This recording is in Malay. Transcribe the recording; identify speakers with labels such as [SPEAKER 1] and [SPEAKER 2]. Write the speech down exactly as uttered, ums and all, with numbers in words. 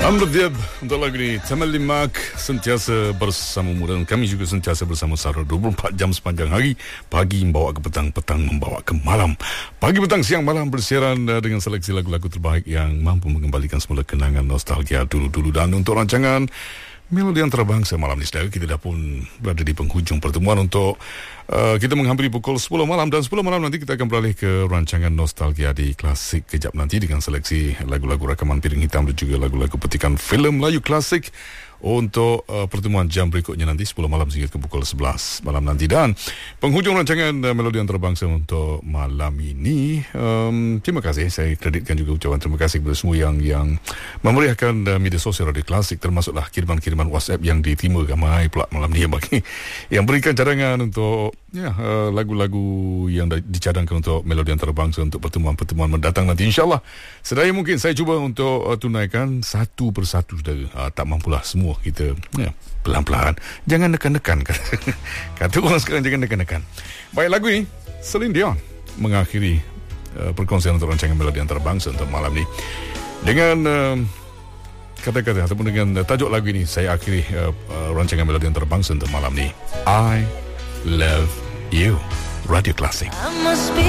[SPEAKER 1] Alhamdulillah untuk lagu ini Tamalli Mak, sentiasa bersamamu dan kami juga sentiasa bersama Sarah dua puluh empat jam sepanjang hari. Pagi membawa ke petang, petang membawa ke malam. Pagi, petang, siang, malam bersiaran uh, dengan seleksi lagu-lagu terbaik yang mampu mengembalikan semula kenangan nostalgia dulu-dulu. Dan untuk rancangan Melodi Antarabangsa malam ini, saudara, kita dah pun berada di penghujung pertemuan untuk uh, kita menghampiri pukul sepuluh malam. Dan sepuluh malam nanti kita akan beralih ke rancangan nostalgia di klasik kejap nanti dengan seleksi lagu-lagu rakaman piring hitam dan juga lagu-lagu petikan filem Melayu klasik untuk uh, pertemuan jam berikutnya nanti sepuluh malam sehingga ke pukul sebelas malam nanti. Dan penghujung rancangan uh, Melodi Antarabangsa untuk malam ini, um, terima kasih, saya kreditkan juga ucapan terima kasih kepada semua yang yang memeriahkan uh, media sosial Radio Klasik, termasuklah kiriman-kiriman WhatsApp yang diterima ramai pula malam ni yang bagi yang berikan cadangan untuk ya uh, lagu-lagu yang dicadangkan untuk Melodi Antarabangsa untuk pertemuan-pertemuan mendatang nanti, insyaAllah. Sedaya mungkin saya cuba untuk uh, tunaikan satu persatu, saudara. Uh, tak mampulah semua kita ya, pelan-pelan, jangan nekan-nekan kata, kata orang sekarang, jangan nekan-nekan. Baik, lagu ini Celine Dion mengakhiri uh, perkongsian untuk rancangan Melodi Antarabangsa untuk malam ni dengan uh, kata-kata ataupun dengan uh, tajuk lagu ini. Saya akhiri uh, uh, rancangan Melodi Antarabangsa untuk malam ni, I Love You, Radio Klasik.